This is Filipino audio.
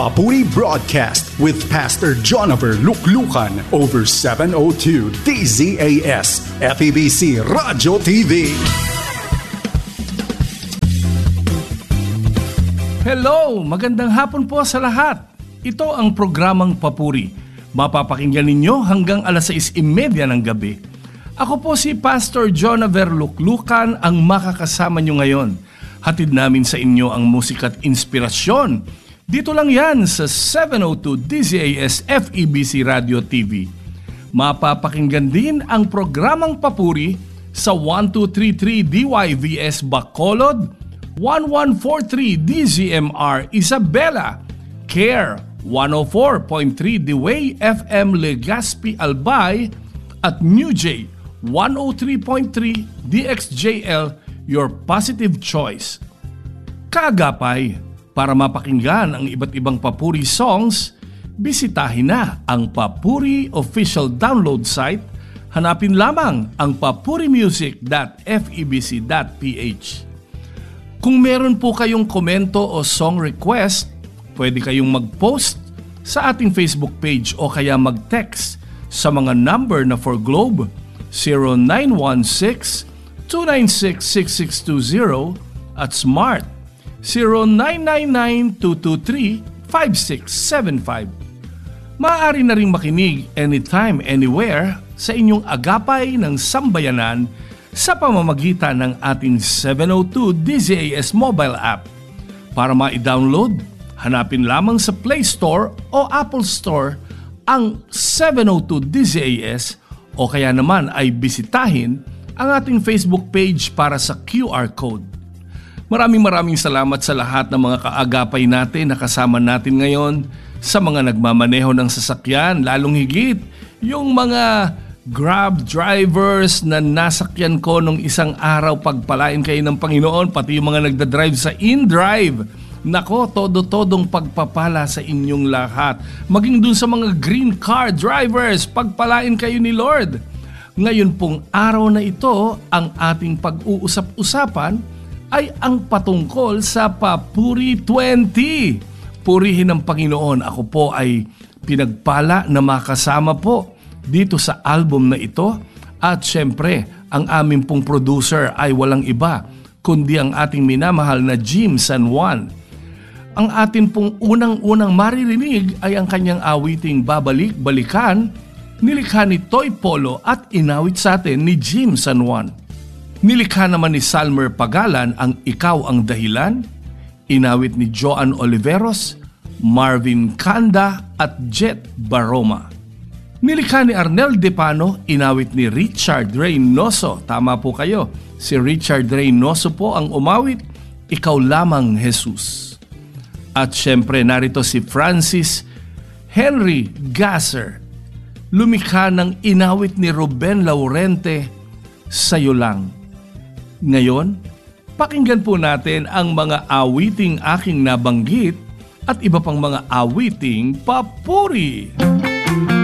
Papuri Broadcast with Pastor Jonover Luklukan over 702 DZAS FEBC Radio TV. Hello! Magandang hapon po sa lahat. Ito ang programang Papuri. Mapapakinggan ninyo hanggang alas 6:30 ng gabi. Ako po si Pastor Jonover Luklukan ang makakasama nyo ngayon. Hatid namin sa inyo ang musika at inspirasyon. Dito lang yan sa 702 DZAS FEBC Radio TV. Mapapakinggan din ang programang Papuri sa 1233 DYVS Bacolod, 1143 DZMR Isabela, CARE 104.3 Dewey FM Legazpi Albay at New J 103.3 DXJL Your Positive Choice. Kaagapay, para mapakinggan ang iba't ibang Papuri songs, bisitahin na ang Papuri official download site. Hanapin lamang ang papurimusic.febc.ph. Kung meron po kayong komento o song request, pwede kayong mag-post sa ating Facebook page o kaya mag-text sa mga number na for Globe 0916-296-6620 at Smart 0999-223-5675. Maaari na ring makinig anytime, anywhere sa inyong agapay ng sambayanan sa pamamagitan ng ating 702 DZAS mobile app. Para ma-download, hanapin lamang sa Play Store o Apple Store ang 702 DZAS o kaya naman ay bisitahin ang ating Facebook page para sa QR code. Maraming salamat sa lahat ng mga kaagapay natin na kasama natin ngayon, sa mga nagmamaneho ng sasakyan, lalong higit yung mga Grab drivers na nasakyan ko nung isang araw. Pagpalain kayo ng Panginoon, pati yung mga nagdadrive sa InDrive. Nako, todo-todong pagpapala sa inyong lahat. Maging dun sa mga green car drivers, pagpalain kayo ni Lord. Ngayon pong araw na ito, ang ating pag-uusap-usapan ay ang patungkol sa Papuri 20. Purihin ng Panginoon. Ako po ay pinagpala na makasama po dito sa album na ito. At syempre, ang aming pong producer ay walang iba kundi ang ating minamahal na Jim San Juan. Ang atin pong unang-unang maririnig ay ang kanyang awiting Babalik-Balikan, nilikha ni Toy Polo at inawit sa atin ni Jim San Juan. Nilikha naman ni Salmer Pagalan ang Ikaw ang Dahilan, inawit ni Joan Oliveros, Marvin Kanda at Jet Baroma. Nilikha ni Arnel Depano, inawit ni Richard Reynoso. Tama po kayo, si Richard Reynoso po ang umawit, Ikaw Lamang Jesus. At syempre narito si Francis Henry Gasser, lumikha ng inawit ni Ruben Laurente, Sa'yo Lang. Ngayon, pakinggan po natin ang mga awiting aking nabanggit at iba pang mga awiting papuri.